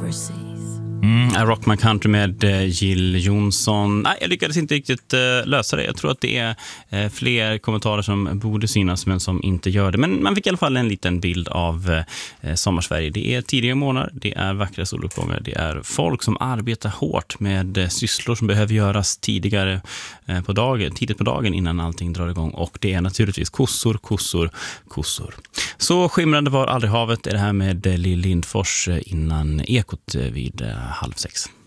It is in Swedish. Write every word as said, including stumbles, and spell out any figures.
overseas. Mm, Rock My Country med eh, Jill Johnson. Nej, jag lyckades inte riktigt eh, lösa det. Jag tror att det är eh, fler kommentarer som borde synas men som inte gör det. Men man fick i alla fall en liten bild av eh, Sommarsverige. Det är tidiga månader, det är vackra soluppgångar, det är folk som arbetar hårt med eh, sysslor som behöver göras tidigare eh, på dagen, tidigt på dagen innan allting drar igång. Och det är naturligtvis kossor, kossor, kossor. Så skimrande var aldrig havet är det här med eh, Lill Lindfors eh, innan Ekot eh, vid eh, halv sex.